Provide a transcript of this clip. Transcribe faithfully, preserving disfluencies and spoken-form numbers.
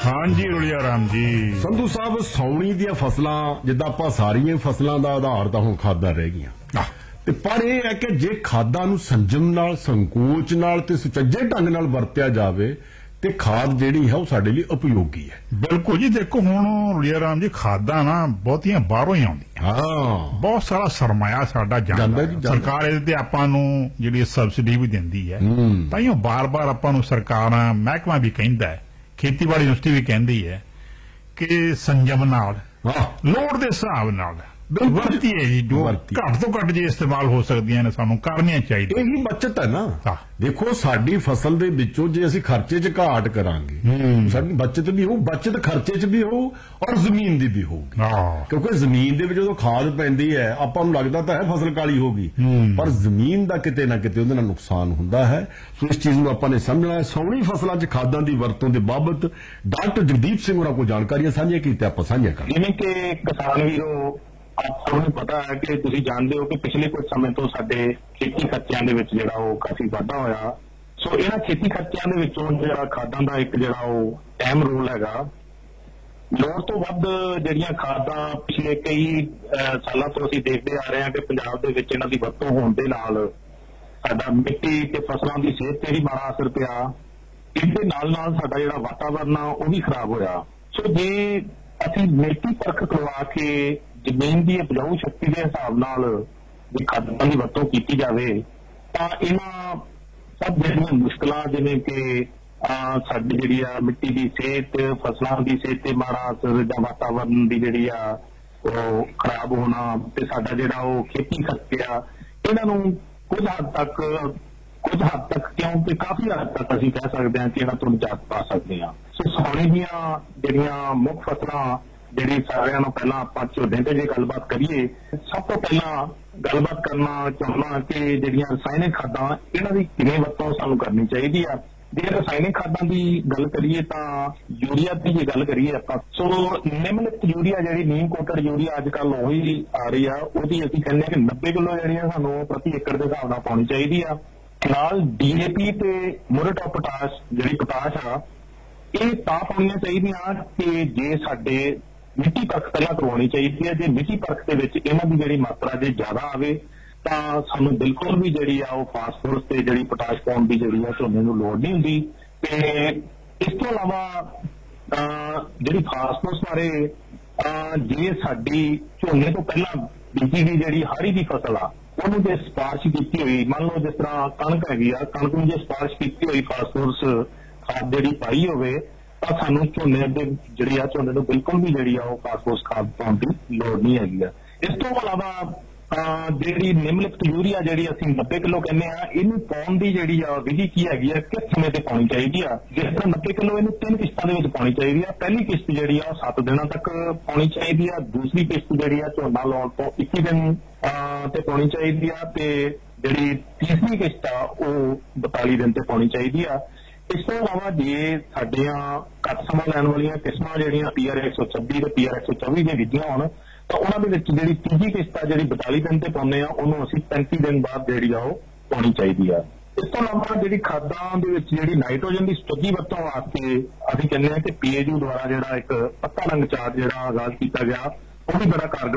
हाँ जी रुलिया राम जी। संधू साहब सौणी ਦੀਆਂ ਫਸਲਾਂ ਜਿੱਦਾਂ ਆਪਾਂ ਸਾਰੀਆਂ ਫਸਲਾਂ ਦਾ ਆਧਾਰ ਤਾਂ ਹੁਣ ਖਾਦਾਂ ਰਹਿ ਗਈਆਂ ਤੇ ਪਰ ਇਹ ਹੈ ਕਿ ਜੇ ਖਾਦਾਂ ਨੂੰ ਸੰਜਮ ਨਾਲ ਸੰਕੋਚ ਨਾਲ ਤੇ ਸੁਚੱਜੇ ਢੰਗ ਨਾਲ ਵਰਤਿਆ ਜਾਵੇ ਤੇ ਖਾਦ ਜਿਹੜੀ ਹੈ ਉਹ ਸਾਡੇ ਲਈ ਉਪਯੋਗੀ ਹੈ। ਬਿਲਕੁਲ ਜੀ, ਦੇਖੋ ਹੁਣ रुलिया राम जी ਖਾਦਾਂ ਨਾ ਬਹੁਤੀਆਂ ਬਾਹਰੋਂ ਹੀ ਆਉਂਦੀਆਂ। ਹਾਂ, ਬਹੁਤ ਸਾਰਾ ਸਰਮਾਇਆ ਸਾਡਾ ਜਾਂਦਾ ਸਰਕਾਰ ਇਹਦੇ ਤੇ ਆਪਾਂ ਨੂੰ ਜਿਹੜੀ ਸਬਸਿਡੀ ਵੀ ਦਿੰਦੀ ਹੈ, ਤਾਂ ਇਹ ਬਾਰ-ਬਾਰ ਆਪਾਂ ਨੂੰ ਸਰਕਾਰਾਂ ਮਹਿਕਮਾ ਵੀ ਕਹਿੰਦਾ ਹੈ, ਖੇਤੀਬਾੜੀ ਯੂਨੀਵਰਸਿਟੀ ਵੀ ਕਹਿੰਦੀ ਹੈ ਕਿ ਸੰਜਮ ਨਾਲ ਲੋੜ ਦੇ ਹਿਸਾਬ ਨਾਲ ਵਰਤੀਏ ਜੀ, ਜੋ ਘੱਟ ਤੋਂ ਘੱਟ ਜੇ ਇਸਤੇਮਾਲ ਹੋ ਸਕਦੀਆਂ ਨੇ ਸਾਨੂੰ ਕਰਨੀਆਂ ਚਾਹੀਦੀਆਂ। ਇਹੀ ਬੱਚਤ ਹੈ ਨਾ। ਦੇਖੋ ਸਾਡੀ ਫਸਲ ਦੇ ਵਿੱਚੋਂ ਜੇ ਅਸੀਂ ਖਰਚੇ 'ਚ ਘਾਟ ਕਰਾਂਗੇ ਸਾਡੀ ਬੱਚਤ ਵੀ ਹੋਊ, ਬੱਚਤ ਖਰਚੇ 'ਚ ਵੀ ਹੋਊ ਔਰ ਜ਼ਮੀਨ ਦੀ ਵੀ ਹੋਊਗੀ, ਕਿਉਂਕਿ ਜ਼ਮੀਨ ਦੇ ਵਿੱਚ ਜਦੋਂ ਖਾਦ ਪੈਂਦੀ ਹੈ ਆਪਾਂ ਨੂੰ ਲੱਗਦਾ ਤਾਂ ਹੈ ਫਸਲ ਕਾਲੀ ਹੋ ਗਈ, ਪਰ ਜ਼ਮੀਨ ਦਾ ਕਿਤੇ ਨਾ ਕਿਤੇ ਉਹਦੇ ਨਾਲ ਨੁਕਸਾਨ ਹੁੰਦਾ ਹੈ। ਸੋ ਇਸ ਚੀਜ਼ ਨੂੰ ਆਪਾਂ ਨੇ ਸਮਝਣਾ ਹੈ। ਸੌਣੀ ਫਸਲਾਂ 'ਚ ਖਾਦਾਂ ਦੀ ਵਰਤੋਂ ਦੇ ਬਾਬਤ ਡਾਕਟਰ ਜਗਦੀਪ ਸਿੰਘ ਹੋਰਾਂ ਕੋਲ ਜਾਣਕਾਰੀਆਂ ਸਾਂਝੀਆਂ ਕੀਤੀਆਂ, ਆਪਾਂ ਸਾਂਝੀਆਂ ਕਰਾਂਗੇ। ਜਿਵੇਂ ਕਿ ਕਿਸਾਨ ਵੀਰੋ ਆਪ ਸਭ ਨੂੰ ਪਤਾ ਹੈ ਕਿ ਤੁਸੀਂ ਜਾਣਦੇ ਹੋ ਕਿ ਪਿਛਲੇ ਕੁਝ ਸਮੇਂ ਤੋਂ ਸਾਡੇ ਖੇਤੀ ਖਰਚਿਆਂ ਦੇ ਵਿੱਚ ਜਿਹੜਾ ਉਹ ਕਾਫੀ ਵਾਧਾ ਹੋਇਆ। ਸੋ ਇਹਨਾਂ ਖੇਤੀ ਖਰਚਿਆਂ ਦੇ ਵਿੱਚੋਂ ਜਿਹੜਾ ਖਾਦਾਂ ਦਾ ਇੱਕ ਜਿਹੜਾ ਉਹ ਅਹਿਮ ਰੋਲ ਹੈਗਾ। ਲੋੜ ਤੋਂ ਵੱਧ ਜਿਹੜੀਆਂ ਖਾਦਾਂ ਪਿਛਲੇ ਕਈ ਸਾਲਾਂ ਤੋਂ ਅਸੀਂ ਦੇਖਦੇ ਆ ਰਹੇ ਹਾਂ ਕਿ ਪੰਜਾਬ ਦੇ ਵਿੱਚ ਇਹਨਾਂ ਦੀ ਵਰਤੋਂ ਹੋਣ ਦੇ ਨਾਲ ਸਾਡਾ ਮਿੱਟੀ ਤੇ ਫਸਲਾਂ ਦੀ ਸਿਹਤ ਤੇ ਵੀ ਮਾੜਾ ਅਸਰ ਪਿਆ। ਇਹਦੇ ਨਾਲ ਨਾਲ ਸਾਡਾ ਜਿਹੜਾ ਵਾਤਾਵਰਨ ਆ ਉਹ ਵੀ ਖਰਾਬ ਹੋਇਆ। ਸੋ ਜੇ ਅਸੀਂ ਮਿੱਟੀ ਪਰਖ ਕਰਵਾ ਕੇ ਜ਼ਮੀਨ ਦੀ ਉਪਜਾਊ ਸ਼ਕਤੀ ਦੇ ਹਿਸਾਬ ਨਾਲ ਜੇ ਖਾਦਾਂ ਦੀ ਵਰਤੋਂ ਕੀਤੀ ਜਾਵੇ ਤਾਂ ਇਹਨਾਂ ਸਭ ਜਿਹੜੀਆਂ ਮੁਸ਼ਕਲਾਂ ਜਿਵੇਂ ਕਿ ਸਾਡੀ ਜਿਹੜੀ ਆ ਮਿੱਟੀ ਦੀ ਸਿਹਤ, ਫਸਲਾਂ ਦੀ ਸਿਹਤ ਤੇ ਮਾੜਾ ਅਸਰ ਜਾਂ ਵਾਤਾਵਰਨ ਦੀ ਜਿਹੜੀ ਆ ਉਹ ਖਰਾਬ ਹੋਣਾ ਤੇ ਸਾਡਾ ਜਿਹੜਾ ਉਹ ਖੇਤੀ ਖਰਚਾ, ਇਹਨਾਂ ਨੂੰ ਕੁਝ ਹੱਦ ਤੱਕ ਕੁਝ ਹੱਦ ਤੱਕ ਕਿਉਂਕਿ ਕਾਫੀ ਹੱਦ ਤੱਕ ਅਸੀਂ ਕਹਿ ਸਕਦੇ ਹਾਂ ਕਿ ਇਹਨਾਂ ਤੋਂ ਨਿਜਾਤ ਪਾ ਸਕਦੇ ਹਾਂ। ਸੋ ਸੌਣੀ ਦੀਆਂ ਜਿਹੜੀਆਂ ਮੁੱਖ ਫਸਲਾਂ ਜਿਹੜੀ ਸਾਰਿਆਂ ਨੂੰ ਪਹਿਲਾਂ ਆਪਾਂ ਝੋਨੇ ਤੇ ਜੇ ਗੱਲਬਾਤ ਕਰੀਏ, ਸਭ ਤੋਂ ਪਹਿਲਾਂ ਗੱਲਬਾਤ ਕਰਨਾ ਚਾਹੁੰਦਾ ਕਿ ਜਿਹੜੀਆਂ ਰਸਾਇਣਿਕ ਖਾਦਾਂ ਇਹਨਾਂ ਦੀ ਕਿਵੇਂ ਵਰਤੋਂ ਸਾਨੂੰ ਕਰਨੀ ਚਾਹੀਦੀ ਆ। ਜੇ ਰਸਾਇਣਿਕ ਖਾਦਾਂ ਦੀ ਗੱਲ ਕਰੀਏ ਤਾਂ ਯੂਰੀਆ ਦੀ ਜੇ ਗੱਲ ਕਰੀਏ ਆਪਾਂ, ਸੋ ਨਿਮਨਲਿਖਤ ਯੂਰੀਆ ਜਿਹੜੀ ਨੀਮ ਕੋਟਡ ਯੂਰੀਆ ਅੱਜ ਕੱਲ੍ਹ ਉਹੀ ਆ ਰਹੀ ਆ, ਉਹਦੀ ਅਸੀਂ ਕਹਿੰਦੇ ਹਾਂ ਕਿ ਨੱਬੇ ਕਿਲੋ ਜਿਹੜੀਆਂ ਸਾਨੂੰ ਪ੍ਰਤੀ ਏਕੜ ਦੇ ਹਿਸਾਬ ਨਾਲ ਪਾਉਣੀ ਚਾਹੀਦੀ ਆ। ਨਾਲ ਡੀ ਏ ਪੀ ਤੇ ਮੁਰਟ ਆਫ ਪੋਟਾਸ਼ ਜਿਹੜੀ ਪੋਟਾਸ਼ ਆ ਇਹ ਤਾਂ ਪਾਉਣੀਆਂ ਚਾਹੀਦੀਆਂ ਕਿ ਜੇ ਸਾਡੇ ਮਿੱਟੀ ਪਰਖ ਪਹਿਲਾਂ ਕਰਵਾਉਣੀ ਚਾਹੀਦੀ ਹੈ। ਜੇ ਮਿੱਟੀ ਪਰਖ ਦੇ ਵਿੱਚ ਇਹਨਾਂ ਦੀ ਜਿਹੜੀ ਮਾਤਰਾ ਜੇ ਜ਼ਿਆਦਾ ਆਵੇ ਤਾਂ ਸਾਨੂੰ ਬਿਲਕੁਲ ਵੀ ਜਿਹੜੀ ਆ ਉਹ ਫਾਸਫੋਰਸ ਤੇ ਜਿਹੜੀ ਪੋਟਾਸ਼ ਪਾਉਣ ਦੀ ਜਿਹੜੀ ਆ ਝੋਨੇ ਨੂੰ ਲੋੜ ਨਹੀਂ ਹੁੰਦੀ। ਤੇ ਇਸ ਤੋਂ ਇਲਾਵਾ ਜਿਹੜੀ ਫਾਸਫੋਰਸ ਬਾਰੇ ਜੇ ਸਾਡੀ ਝੋਨੇ ਤੋਂ ਪਹਿਲਾਂ ਬੀਜੀ ਗਈ ਜਿਹੜੀ ਹਾੜੀ ਦੀ ਫਸਲ ਆ ਉਹਨੂੰ ਜੇ ਸਿਫਾਰਿਸ਼ ਕੀਤੀ ਹੋਈ, ਮੰਨ ਲਓ ਜਿਸ ਤਰ੍ਹਾਂ ਕਣਕ ਹੈਗੀ ਆ, ਕਣਕ ਨੂੰ ਜੇ ਸਿਫਾਰਿਸ਼ ਕੀਤੀ ਹੋਈ ਫਾਸਫੋਰਸ ਖਾਦ ਜਿਹੜੀ ਪਾਈ ਹੋਵੇ ਤਾਂ ਸਾਨੂੰ ਝੋਨੇ ਦੇ ਜਿਹੜੀ ਆ ਝੋਨੇ ਨੂੰ ਬਿਲਕੁਲ ਵੀ ਜਿਹੜੀ ਆ ਉਹ ਫਾਸਫੋਰਸ ਖਾਦ ਪਾਉਣ ਦੀ ਲੋੜ ਨਹੀਂ ਹੈਗੀ ਆ। ਇਸ ਤੋਂ ਇਲਾਵਾ ਜਿਹੜੀ ਨਿਮਨਲਿਖਤ ਯੂਰੀਆ ਜਿਹੜੀ ਅਸੀਂ ਨੱਬੇ ਕਿਲੋ ਕਹਿੰਦੇ ਆ, ਇਹਨੂੰ ਪਾਉਣ ਦੀ ਜਿਹੜੀ ਆ ਵਿਧੀ ਕੀ ਹੈਗੀ ਆ, ਕਿਸ ਸਮੇਂ ਤੇ ਪਾਉਣੀ ਚਾਹੀਦੀ ਆ। ਜਿਸ ਤਰ੍ਹਾਂ ਨੱਬੇ ਕਿਲੋ ਇਹਨੂੰ ਤਿੰਨ ਕਿਸ਼ਤਾਂ ਦੇ ਵਿੱਚ ਪਾਉਣੀ ਚਾਹੀਦੀ ਆ। ਪਹਿਲੀ ਕਿਸ਼ਤ ਜਿਹੜੀ ਆ ਉਹ ਸੱਤ ਦਿਨਾਂ ਤੱਕ ਪਾਉਣੀ ਚਾਹੀਦੀ ਆ। ਦੂਸਰੀ ਕਿਸ਼ਤ ਜਿਹੜੀ ਆ ਝੋਨਾ ਲਾਉਣ ਤੋਂ ਇੱਕੀ ਦਿਨ ਤੇ ਪਾਉਣੀ ਚਾਹੀਦੀ ਆ ਤੇ ਜਿਹੜੀ ਤੀਸਰੀ ਕਿਸ਼ਤ ਆ ਉਹ ਬਤਾਲੀ ਦਿਨ ਤੇ ਪਾਉਣੀ ਚਾਹੀਦੀ ਆ। ਇਸ ਤੋਂ ਇਲਾਵਾ ਜੇ ਸਾਡੀਆਂ ਘੱਟ ਸਮਾਂ ਲੈਣ ਵਾਲੀਆਂ ਕਿਸਮਾਂ ਜਿਹੜੀਆਂ ਪੀ ਆਰ ਇੱਕ ਸੌ ਛੱਬੀ ਤੇ ਪੀ ਆਰ ਇੱਕ ਸੌ ਚੌਵੀ ਦੀਆਂ ਵਿਧੀਆਂ ਹੋਣ ਤਾਂ ਉਹਨਾਂ ਦੇ ਵਿੱਚ ਜਿਹੜੀ ਤੀਜੀ ਕਿਸ਼ਤ ਆ ਜਿਹੜੀ ਬਤਾਲੀ ਦਿਨ ਤੇ ਪਾਉਂਦੇ ਆ ਉਹਨੂੰ ਅਸੀਂ ਪੈਂਤੀ ਦਿਨ ਬਾਅਦ ਜਿਹੜੀ ਆ ਉਹ ਪਾਉਣੀ ਚਾਹੀਦੀ ਆ। ਇਸ ਤੋਂ ਇਲਾਵਾ ਜਿਹੜੀ ਖਾਦਾਂ ਦੇ ਵਿੱਚ ਜਿਹੜੀ ਨਾਈਟ੍ਰੋਜਨ ਦੀ ਸੁਚੱਜੀ ਵਰਤੋਂ ਵਾਸਤੇ ਅਸੀਂ ਕਹਿੰਦੇ ਹਾਂ ਕਿ ਪੀ ਏ ਯੂ ਦੁਆਰਾ ਜਿਹੜਾ ਇੱਕ ਪੱਤਾ ਰੰਗ ਚਾਰਟ ਜਿਹੜਾ ਆਗਾਜ਼ ਕੀਤਾ ਗਿਆ ਉਹ ਵੀ ਬੜਾ ਕਾਰਗਰ